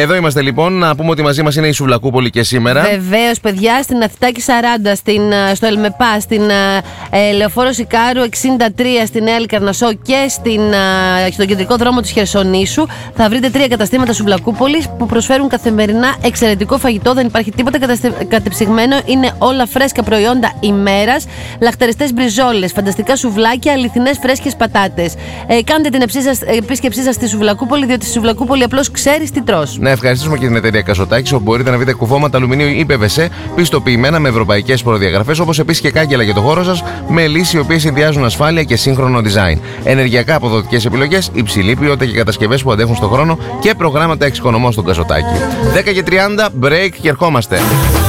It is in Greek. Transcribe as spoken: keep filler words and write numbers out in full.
Εδώ είμαστε λοιπόν. Να πούμε ότι μαζί μας είναι η Σουβλακούπολη και σήμερα. Βεβαίως, παιδιά, στην Αθητάκη σαράντα, στην, στο Ελμεπά, στην ε, Λεωφόρο Σικάρου εξήντα τρία, στην Νέα Λικαρνασσό και στην, ε, στον κεντρικό δρόμο της Χερσονήσου θα βρείτε τρία καταστήματα Σουβλακούπολης που προσφέρουν καθημερινά εξαιρετικό φαγητό. Δεν υπάρχει τίποτα καταστε, κατεψυγμένο. Είναι όλα φρέσκα προϊόντα ημέρας. Λαχταριστές μπριζόλες, φανταστικά σουβλάκια, αληθινές φρέσκες πατάτες. Ε, κάντε την επίσκεψή σας στη Σουβλακούπολη, διότι στη Σουβλακούπολη απλώς ξέρεις τι τρως. Να ευχαριστήσουμε και την εταιρεία Καζοτάκης, όπου μπορείτε να βρείτε κουφώματα αλουμινίου ή πι βι σι πιστοποιημένα με ευρωπαϊκές προδιαγραφές, όπως επίσης και κάγκελα για το χώρο σας, με λύσεις οι οποίες συνδυάζουν ασφάλεια και σύγχρονο design. Ενεργειακά αποδοτικές επιλογές, υψηλή ποιότητα και κατασκευές που αντέχουν στον χρόνο και προγράμματα εξοικονομών στον Καζοτάκη. δέκα και τριάντα break και ερχόμαστε.